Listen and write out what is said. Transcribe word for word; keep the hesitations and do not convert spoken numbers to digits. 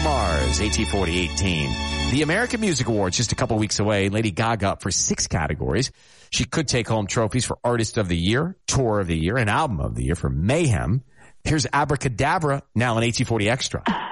Mars, A T forty eighteen. The American Music Awards just a couple weeks away. Lady Gaga up for six categories. She could take home trophies for Artist of the Year, Tour of the Year, and Album of the Year for Mayhem. Here's Abracadabra, now on A T forty Extra.